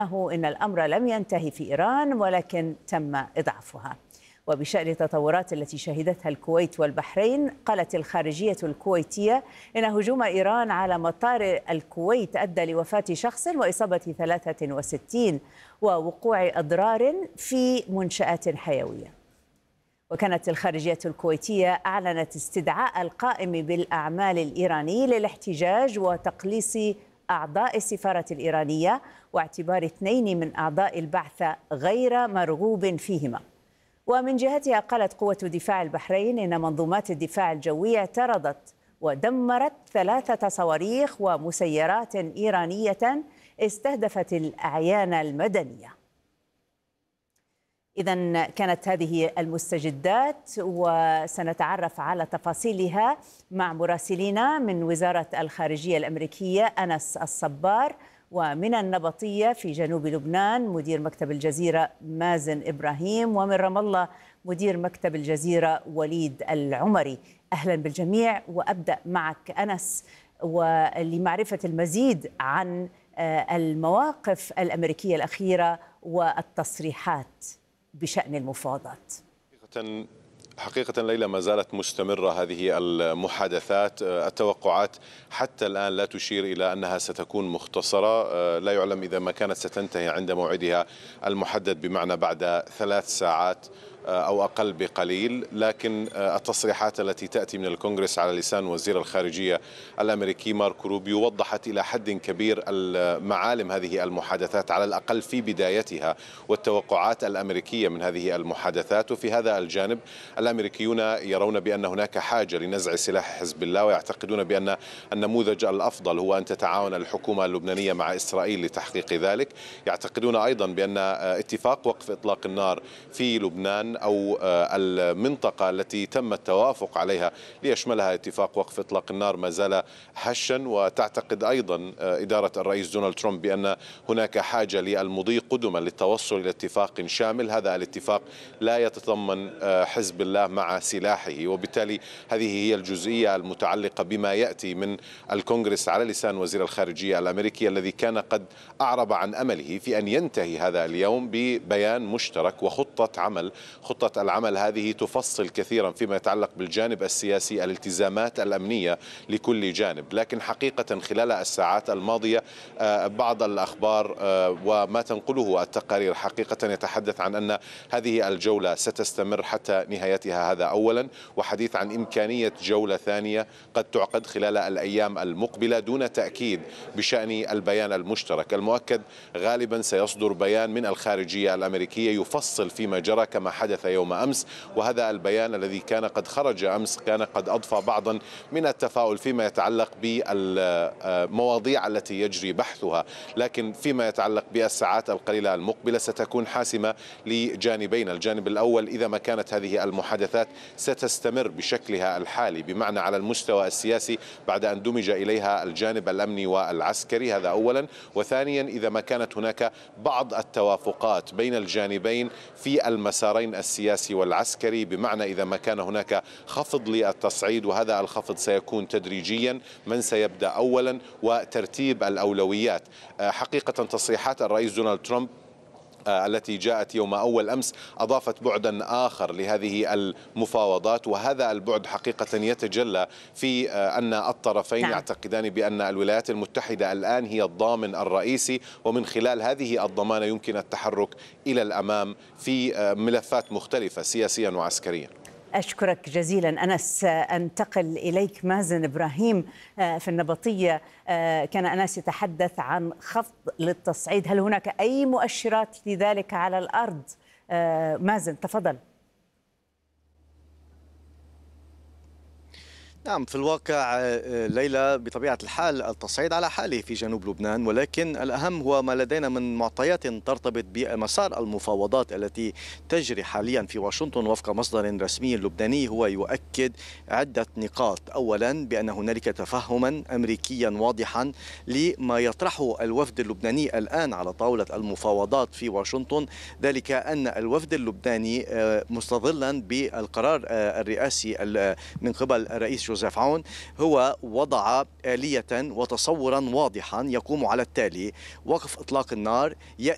إن الأمر لم ينتهي في إيران ولكن تم إضعافها. وبشأن التطورات التي شهدتها الكويت والبحرين، قالت الخارجية الكويتية إن هجوم إيران على مطار الكويت أدى لوفاة شخص وإصابة 63 ووقوع أضرار في منشآت حيوية. وكانت الخارجية الكويتية أعلنت استدعاء القائم بالأعمال الإيراني للاحتجاج وتقليص أعضاء السفارة الإيرانية واعتبار 2 من أعضاء البعثة غير مرغوب فيهما. ومن جهتها قالت قوة دفاع البحرين إن منظومات الدفاع الجوي اعترضت ودمرت 3 صواريخ ومسيرات إيرانية استهدفت الأعيان المدنية. إذن كانت هذه المستجدات، وسنتعرف على تفاصيلها مع مراسلينا من وزارة الخارجية الأمريكية أنس الصبار، ومن النبطية في جنوب لبنان مدير مكتب الجزيرة مازن إبراهيم، ومن رام الله مدير مكتب الجزيرة وليد العمري. أهلا بالجميع، وأبدأ معك أنس ولمعرفة المزيد عن المواقف الأمريكية الأخيرة والتصريحات بشأن المفاوضات. حقيقة ليلى، ما زالت مستمرة هذه المحادثات. التوقعات حتى الآن لا تشير إلى أنها ستكون مختصرة. لا يعلم إذا ما كانت ستنتهي عند موعدها المحدد، بمعنى بعد 3 ساعات أو أقل بقليل، لكن التصريحات التي تأتي من الكونغرس على لسان وزير الخارجية الأمريكي ماركو روبيو وضحت إلى حد كبير معالم هذه المحادثات على الأقل في بدايتها، والتوقعات الأمريكية من هذه المحادثات. وفي هذا الجانب الأمريكيون يرون بأن هناك حاجة لنزع سلاح حزب الله، ويعتقدون بأن النموذج الأفضل هو أن تتعاون الحكومة اللبنانية مع إسرائيل لتحقيق ذلك. يعتقدون أيضا بأن اتفاق وقف إطلاق النار في لبنان أو المنطقة التي تم التوافق عليها ليشملها اتفاق وقف إطلاق النار ما زال هشا. وتعتقد أيضا إدارة الرئيس دونالد ترامب بأن هناك حاجة للمضي قدما للتوصل إلى اتفاق شامل. هذا الاتفاق لا يتضمن حزب الله مع سلاحه، وبالتالي هذه هي الجزئية المتعلقة بما يأتي من الكونغرس على لسان وزير الخارجية الأمريكي، الذي كان قد أعرب عن أمله في أن ينتهي هذا اليوم ببيان مشترك وخطة عمل. خطة العمل هذه تفصل كثيرا فيما يتعلق بالجانب السياسي، الالتزامات الأمنية لكل جانب. لكن حقيقة خلال الساعات الماضية بعض الأخبار وما تنقله التقارير حقيقة يتحدث عن أن هذه الجولة ستستمر حتى نهايتها، هذا أولا، وحديث عن إمكانية جولة ثانية قد تعقد خلال الأيام المقبلة، دون تأكيد بشأن البيان المشترك. المؤكد غالبا سيصدر بيان من الخارجية الأمريكية يفصل فيما جرى كما حدث يوم أمس، وهذا البيان الذي كان قد خرج أمس كان قد أضفى بعضا من التفاؤل فيما يتعلق بالمواضيع التي يجري بحثها، لكن فيما يتعلق بالساعات القليلة المقبلة ستكون حاسمة لجانبين. الجانب الأول، إذا ما كانت هذه المحادثات ستستمر بشكلها الحالي، بمعنى على المستوى السياسي بعد أن دمج إليها الجانب الأمني والعسكري، هذا أولا. وثانيا، إذا ما كانت هناك بعض التوافقات بين الجانبين في المسارين السياسي والعسكري، بمعنى إذا ما كان هناك خفض للتصعيد، وهذا الخفض سيكون تدريجيا، من سيبدأ أولا وترتيب الأولويات. حقيقة تصريحات الرئيس دونالد ترامب التي جاءت يوم أول أمس أضافت بعدا آخر لهذه المفاوضات، وهذا البعد حقيقة يتجلى في أن الطرفين يعتقدان بأن الولايات المتحدة الآن هي الضامن الرئيسي، ومن خلال هذه الضمانة يمكن التحرك إلى الأمام في ملفات مختلفة سياسيا وعسكريا. أشكرك جزيلا أنس. أنتقل إليك مازن إبراهيم في النبطية. كان أنس يتحدث عن خفض للتصعيد، هل هناك أي مؤشرات لذلك على الأرض؟ مازن تفضل. نعم، في الواقع ليلى بطبيعة الحال التصعيد على حاله في جنوب لبنان، ولكن الأهم هو ما لدينا من معطيات ترتبط بمسار المفاوضات التي تجري حاليا في واشنطن. وفق مصدر رسمي لبناني هو يؤكد عدة نقاط. أولا، بأن هنالك تفهما أمريكيا واضحا لما يطرحه الوفد اللبناني الآن على طاولة المفاوضات في واشنطن، ذلك أن الوفد اللبناني مستظلا بالقرار الرئاسي من قبل الرئيس جوزيف عون هو وضع آلية وتصورا واضحا يقوم على التالي: وقف إطلاق النار